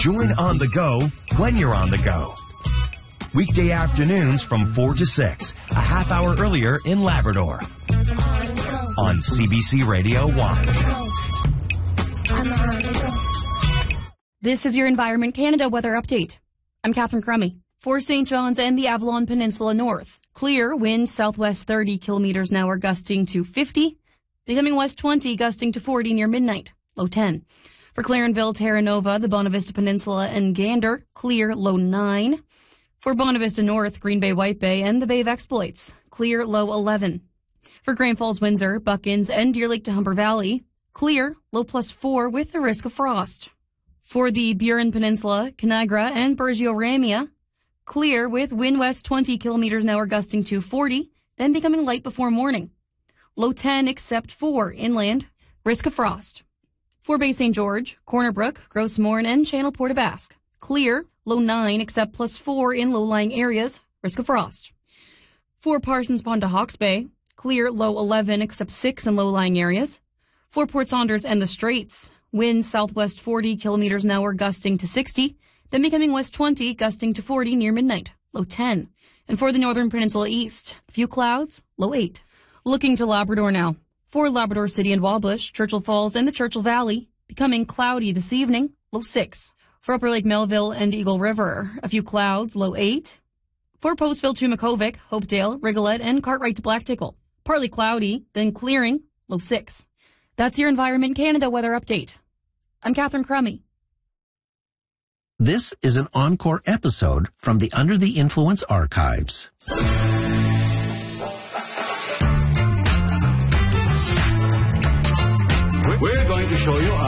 Join On the Go when you're on the go. Weekday afternoons from 4 to 6, a half hour earlier in Labrador. On CBC Radio 1. This is your Environment Canada weather update. I'm Catherine Crummy. For St. John's and the Avalon Peninsula North, clear, winds southwest 30 kilometers an hour gusting to 50, becoming west 20 gusting to 40 near midnight, low 10. For Clarenville, Terra Nova, the Bonavista Peninsula and Gander, clear, low 9. For Bonavista North, Green Bay, White Bay and the Bay of Exploits, clear, low 11. For Grand Falls, Windsor, Buckins and Deer Lake to Humber Valley, clear, low +4 with the risk of frost. For the Burin Peninsula, Canagra and Burgeo-Ramia, clear with wind west 20 kilometers an hour gusting to 40, then becoming light before morning. Low 10 except for inland, risk of frost. For Bay St. George, Corner Brook, Gros Morne and Channel Port aux Basques, clear, low 9 except +4 in low-lying areas, risk of frost. For Parsons Pond to Hawke's Bay, clear, low 11 except 6 in low-lying areas. For Port Saunders and the Straits, winds southwest 40 kilometers an hour gusting to 60, then becoming west 20 gusting to 40 near midnight, low 10. And for the Northern Peninsula East, few clouds, low 8. Looking to Labrador now. For Labrador City and Wallbush, Churchill Falls and the Churchill Valley, becoming cloudy this evening, low 6. For Upper Lake Melville and Eagle River, a few clouds, low 8. For Postville to Makkovik, Hopedale, Rigolette and Cartwright to Blacktickle, partly cloudy, then clearing, low 6. That's your Environment Canada weather update. I'm Catherine Crummy. This is an encore episode from the Under the Influence archives. We're going to show you